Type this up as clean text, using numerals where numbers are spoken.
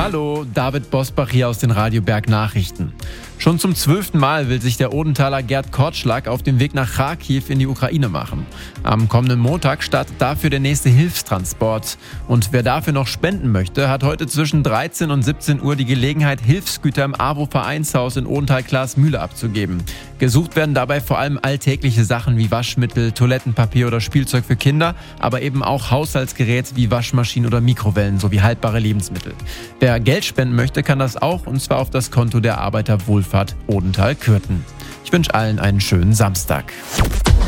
Hallo, David Bosbach hier aus den Radio Berg Nachrichten. Schon zum 12. Mal will sich der Odenthaler Gerd Kortschlag auf dem Weg nach Kharkiv in die Ukraine machen. Am kommenden Montag startet dafür der nächste Hilfstransport. Und wer dafür noch spenden möchte, hat heute zwischen 13 und 17 Uhr die Gelegenheit, Hilfsgüter im AWO-Vereinshaus in Odenthal-Klaasmühle abzugeben. Gesucht werden dabei vor allem alltägliche Sachen wie Waschmittel, Toilettenpapier oder Spielzeug für Kinder, aber eben auch Haushaltsgeräte wie Waschmaschinen oder Mikrowellen sowie haltbare Lebensmittel. Wer Geld spenden möchte, kann das auch, und zwar auf das Konto der Arbeiterwohlfahrt Odenthal-Kürten. Ich wünsche allen einen schönen Samstag.